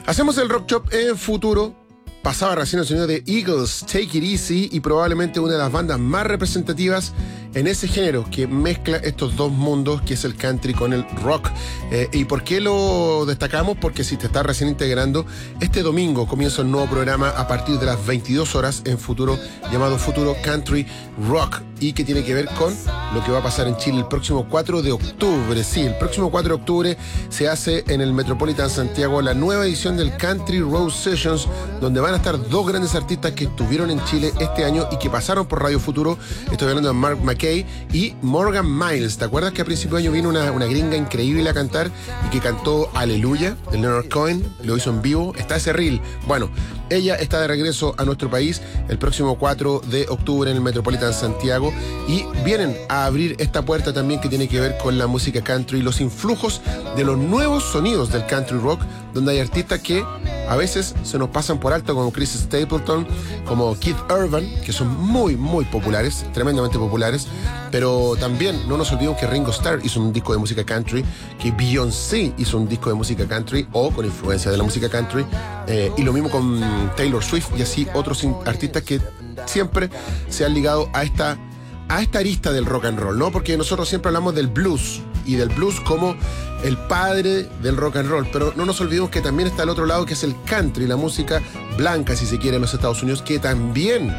Hacemos el Rock Shop en futuro. Pasaba recién el sonido de Eagles, Take It Easy, y probablemente una de las bandas más representativas en ese género que mezcla estos dos mundos, que es el country con el rock. ¿Y por qué lo destacamos? Porque si te estás recién integrando, este domingo comienza un nuevo programa a partir de las 22 horas en Futuro, llamado Futuro Country Rock, y que tiene que ver con lo que va a pasar en Chile el próximo 4 de octubre. Sí, el próximo 4 de octubre se hace en el Metropolitan Santiago la nueva edición del Country Road Sessions, donde van a estar dos grandes artistas que estuvieron en Chile este año y que pasaron por Radio Futuro. Estoy hablando de Mark McKay y Morgan Miles. ¿Te acuerdas que a principio de año vino una gringa increíble a cantar y que cantó Aleluya de Leonard Cohen? Lo hizo en vivo. Está ese reel. Bueno, ella está de regreso a nuestro país el próximo 4 de octubre en el Metropolitan Santiago, y vienen a abrir esta puerta también que tiene que ver con la música country, los influjos de los nuevos sonidos del country rock, donde hay artistas que a veces se nos pasan por alto, como Chris Stapleton, como Keith Urban, que son muy, muy populares, tremendamente populares, pero también no nos olvidemos que Ringo Starr hizo un disco de música country, que Beyoncé hizo un disco de música country, o con influencia de la música country, y lo mismo con Taylor Swift, y así otros artistas que siempre se han ligado a esta arista del rock and roll, ¿no? Porque nosotros siempre hablamos del blues, y del blues como el padre del rock and roll, pero no nos olvidemos que también está el otro lado, que es el country, la música blanca, si se quiere, en los Estados Unidos, que también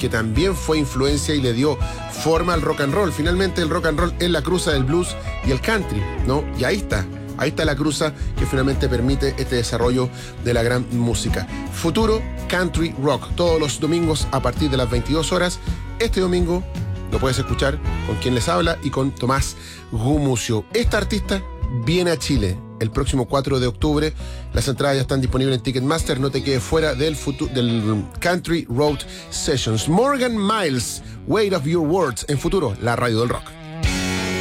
fue influencia y le dio forma al rock and roll. Finalmente el rock and roll es la cruza del blues y el country, ¿no? Y ahí está la cruza que finalmente permite este desarrollo de la gran música. Futuro Country Rock, todos los domingos a partir de las 22 horas. Este domingo lo puedes escuchar con quien les habla y con Tomás Gumucio. Esta artista viene a Chile el próximo 4 de octubre. Las entradas ya están disponibles en Ticketmaster. No te quedes fuera del Country Road Sessions. Morgan Miles, Weight of Your Words, en Futuro, la radio del rock.